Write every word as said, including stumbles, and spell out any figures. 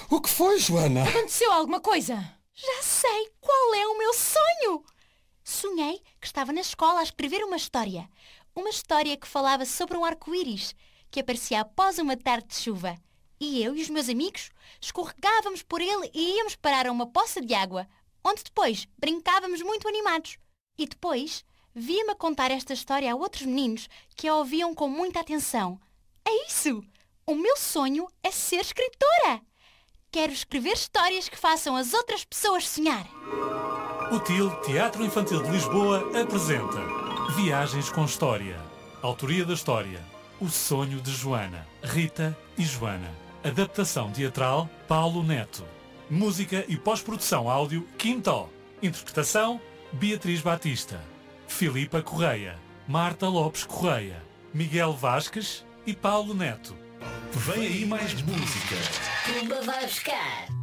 O que foi, Joana? Aconteceu alguma coisa? Já sei qual é o meu sonho! Sonhei que estava na escola a escrever uma história. Uma história que falava sobre um arco-íris que aparecia após uma tarde de chuva. E eu e os meus amigos escorregávamos por ele e íamos parar a uma poça de água, onde depois brincávamos muito animados. E depois via-me a contar esta história a outros meninos que a ouviam com muita atenção. É isso! O meu sonho é ser escritora! Quero escrever histórias que façam as outras pessoas sonhar. O T I L Teatro Infantil de Lisboa apresenta Viagens com História. Autoria da história: O Sonho de Joana, Rita e Joana. Adaptação teatral: Paulo Neto. Música e pós-produção áudio: Quintó. Interpretação: Beatriz Batista, Filipa Correia, Marta Lopes Correia, Miguel Vasques e Paulo Neto. Vem aí mais música. Pumba vai buscar.